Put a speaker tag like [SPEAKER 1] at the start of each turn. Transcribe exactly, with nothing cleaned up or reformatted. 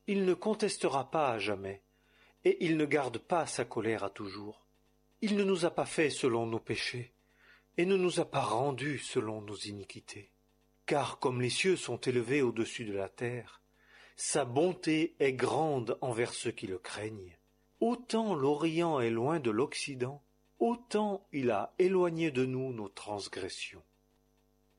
[SPEAKER 1] Il ne contestera pas à jamais, et il ne garde pas sa colère à toujours. Il ne nous a pas fait selon nos péchés, et ne nous a pas rendus selon nos iniquités. Car comme les cieux sont élevés au-dessus de la terre, sa bonté est grande envers ceux qui le craignent. Autant l'Orient est loin de l'Occident, autant il a éloigné de nous nos transgressions.